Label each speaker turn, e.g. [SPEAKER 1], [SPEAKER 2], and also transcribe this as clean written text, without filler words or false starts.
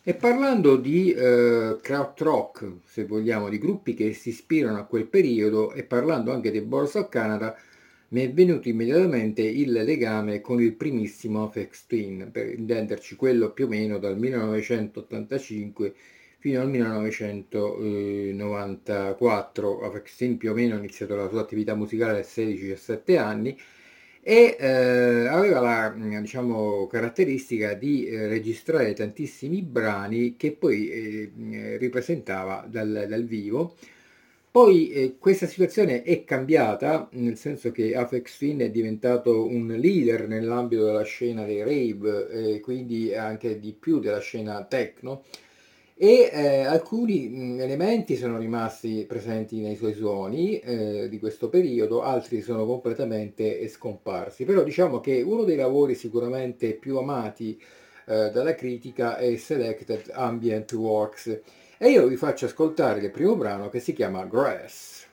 [SPEAKER 1] E parlando di krautrock, se vogliamo, di gruppi che si ispirano a quel periodo, e parlando anche dei Boys of Canada, mi è venuto immediatamente il legame con il primissimo Aphex Twin, per intenderci quello più o meno dal 1985 fino al 1994. Aphex Twin più o meno ha iniziato la sua attività musicale a 16-17 anni e aveva la diciamo, caratteristica di registrare tantissimi brani che poi ripresentava dal vivo. Poi questa situazione è cambiata, nel senso che Aphex Twin è diventato un leader nell'ambito della scena dei rave, quindi anche di più della scena techno, e alcuni elementi sono rimasti presenti nei suoi suoni di questo periodo, altri sono completamente scomparsi. Però diciamo che uno dei lavori sicuramente più amati dalla critica è Selected Ambient Works, e io vi faccio ascoltare il primo brano che si chiama Grass.